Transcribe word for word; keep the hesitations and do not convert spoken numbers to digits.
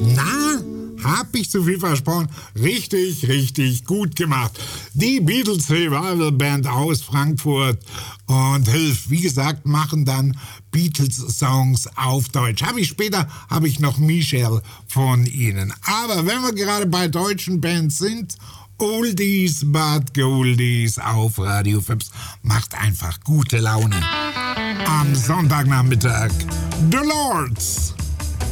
Na, hab ich zu viel versprochen? Richtig, richtig gut gemacht. Die Beatles Revival Band aus Frankfurt und Hilf, wie gesagt, machen dann Beatles-Songs auf Deutsch. Habe ich später, habe ich noch Michelle von ihnen. Aber wenn wir gerade bei deutschen Bands sind, Oldies but Goldies auf Radio Fips macht einfach gute Laune. Am Sonntagnachmittag, The Lords.